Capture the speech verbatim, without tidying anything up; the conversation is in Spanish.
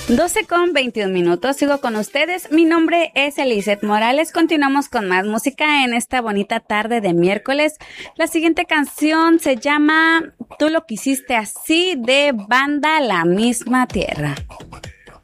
doce con veintiún minutos, sigo con ustedes. Mi nombre es Elizeth Morales. Continuamos con más música en esta bonita tarde de miércoles. La siguiente canción se llama Tú lo quisiste así, de banda La Misma Tierra.